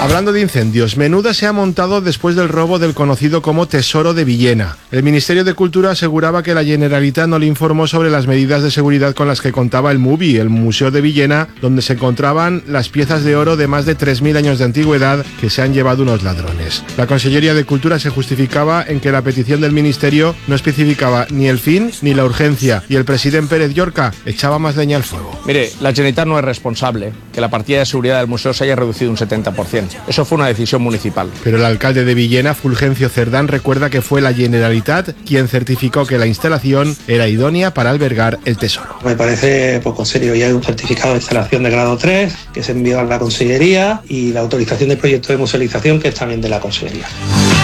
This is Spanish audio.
Hablando de incendios, menuda se ha montado después del robo del conocido como Tesoro de Villena. El Ministerio de Cultura aseguraba que la Generalitat no le informó sobre las medidas de seguridad con las que contaba el MUBI, el Museo de Villena, donde se encontraban las piezas de oro de más de 3.000 años de antigüedad que se han llevado unos ladrones. La Consellería de Cultura se justificaba en que la petición del Ministerio no especificaba ni el fin ni la urgencia, y el presidente Pérez Llorca echaba más leña al fuego. Mire, la Generalitat no es responsable que la partida de seguridad del museo se haya reducido un 70%. Eso fue una decisión municipal. Pero el alcalde de Villena, Fulgencio Cerdán, recuerda que fue la Generalitat quien certificó que la instalación era idónea para albergar el tesoro. Me parece poco serio. Ya hay un certificado de instalación de grado 3 que se envió a la Consellería y la autorización del proyecto de musealización que es también de la Consellería.